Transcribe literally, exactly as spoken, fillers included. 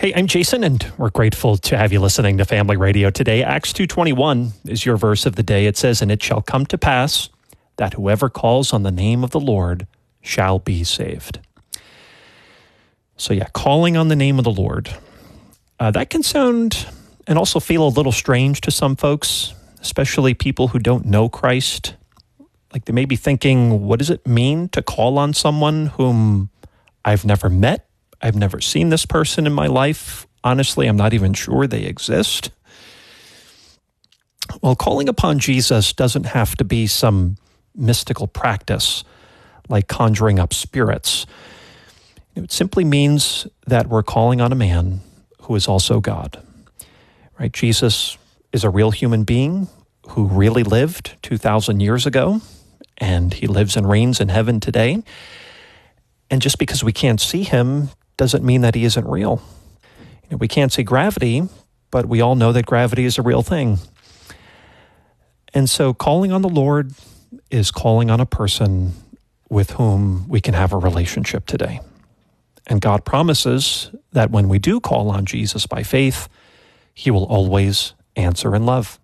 Hey, I'm Jason, and we're grateful to have you listening to Family Radio today. Acts two twenty-one is your verse of the day. It says, "And it shall come to pass that whoever calls on the name of the Lord shall be saved." So yeah, calling on the name of the Lord. Uh, that can sound and also feel a little strange to some folks, especially people who don't know Christ. Like they may be thinking, what does it mean to call on someone whom I've never met? I've never seen this person in my life. Honestly, I'm not even sure they exist. Well, calling upon Jesus doesn't have to be some mystical practice like conjuring up spirits. It simply means that we're calling on a man who is also God. Right? Jesus is a real human being who really lived two thousand years ago, and he lives and reigns in heaven today. And just because we can't see him doesn't mean that he isn't real. You know, we can't see gravity, but we all know that gravity is a real thing. And so calling on the Lord is calling on a person with whom we can have a relationship today. And God promises that when we do call on Jesus by faith, he will always answer in love.